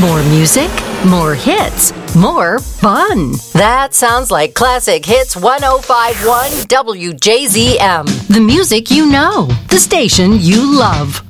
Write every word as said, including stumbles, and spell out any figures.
More music, more hits, more fun. That sounds like Classic Hits one oh five point one W J Z M. The music you know, the station you love.